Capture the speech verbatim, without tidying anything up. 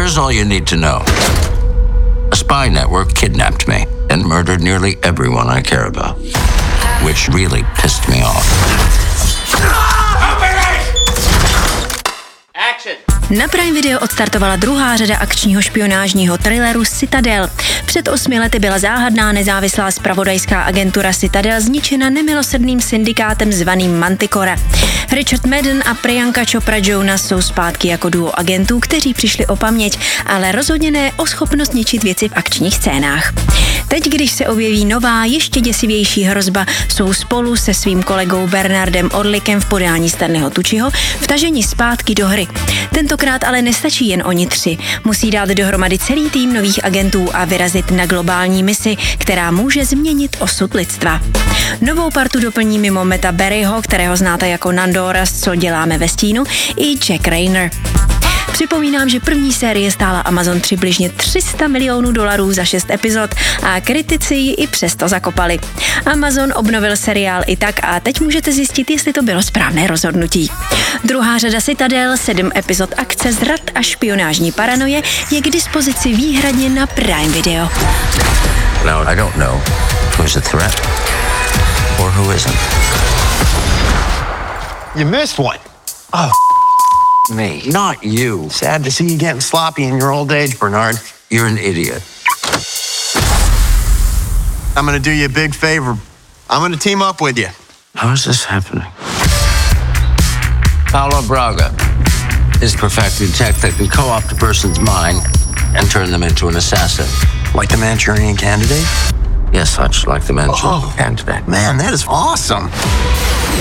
Here's all you need to know. A spy network kidnapped me and murdered nearly everyone I care about, which really pissed me off. Na Prime Video odstartovala druhá řada akčního špionážního thrilleru Citadel. Před osmi lety byla záhadná nezávislá zpravodajská agentura Citadel zničena nemilosrdným syndikátem zvaným Manticore. Richard Madden a Priyanka Chopra Jonas jsou zpátky jako duo agentů, kteří přišli o paměť, ale rozhodně ne o schopnost ničit věci v akčních scénách. Teď, když se objeví nová, ještě děsivější hrozba, jsou spolu se svým kolegou Bernardem Orlickem v podání Stanleyho Tucciho vtaženi zpátky do hry. Tentokrát ale nestačí jen oni tři. Musí dát dohromady celý tým nových agentů a vyrazit na globální misi, která může změnit osud lidstva. Novou partu doplní mimo Meta Berryho, kterého znáte jako Nandora z Co děláme ve stínu, i Jack Rayner. Připomínám, že první série stála Amazon přibližně tři sta milionů dolarů za šest epizod a kritici ji i přesto zakopali. Amazon obnovil seriál i tak a teď můžete zjistit, jestli to bylo správné rozhodnutí. Druhá řada Citadel, sedm epizod akce, zrad a špionážní paranoje je k dispozici výhradně na Prime Video. Now, I don't know who's a threat or who isn't. You missed one. Oh, Me, not you. sad to see you getting sloppy in your old age, Bernard. You're an idiot. I'm gonna do you a big favor. I'm gonna team up with you. How is this happening? Paulo Braga is perfecting tech that can co-opt a person's mind and turn them into an assassin. Like the Manchurian Candidate? Yes, such like the Manchurian Oh. Candidate. Man, that is awesome.